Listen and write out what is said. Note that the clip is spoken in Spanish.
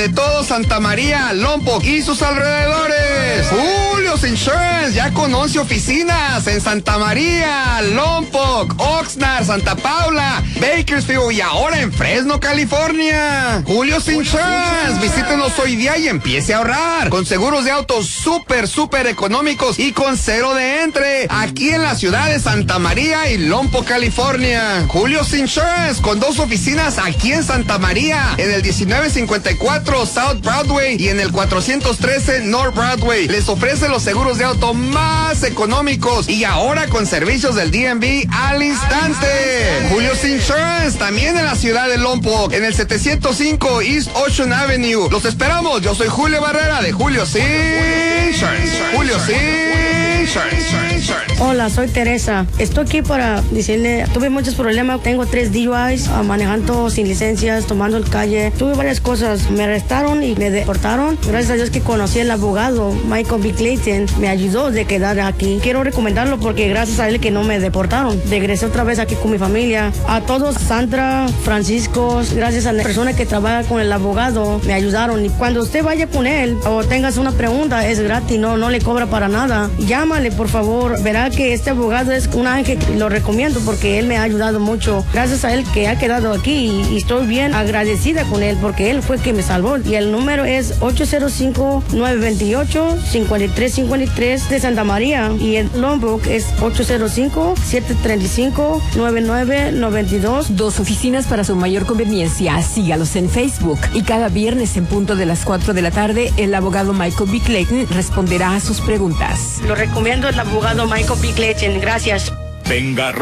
de todo Santa María, Lompoc y sus alrededores. Julio's Insurance, ya con 11 oficinas en Santa María, Lompoc, Oxnard, Santa Paula, Bakersfield y ahora en Fresno, California. Julio's Insurance, visítenos hoy día y empiece a ahorrar con seguros de autos súper económicos y con cero de entre, aquí en la ciudad de Santa María y Lompoc, California. Julio's Insurance, con 2 oficinas aquí en Santa María, en el 1954 South Broadway y en el 413 North Broadway. Les ofrece los seguros de auto más económicos y ahora con servicios del DMV al instante. Julio's Insurance, también en la ciudad de Lompoc, en el 705 East Ocean Avenue. Los esperamos. Yo soy Julio Barrera de Julio's Insurance. Julio's Insurance. Hola, soy Teresa. Estoy aquí para decirle, tuve muchos problemas. Tengo 3 DUIs, manejando sin licencias, tomando el calle. Tuve varias cosas. Me arrestaron y me deportaron. Gracias a Dios que conocí al abogado Michael B. Clayton. Me ayudó de quedar aquí. Quiero recomendarlo porque gracias a él que no me deportaron. Regresé otra vez aquí con mi familia. A todos, Sandra, Francisco, gracias a la persona que trabaja con el abogado, me ayudaron. Y cuando usted vaya con él o tengas una pregunta, es gratis, no le cobra para nada. Llámale, por favor. Verá que este abogado es un ángel. Lo recomiendo porque él me ha ayudado mucho. Gracias a él que ha quedado aquí y estoy bien agradecida con él porque él fue el que me salvó. Y el número es 805-928-5353 de Santa María y el Lompoc es 805-735-9992. 2 oficinas para su mayor conveniencia. Sígalos en Facebook y cada viernes en punto de las 4 de la tarde el abogado Michael B. Clayton responderá a sus preguntas. Lo recomiendo el abogado Michael B. Clayton. Gracias. Venga.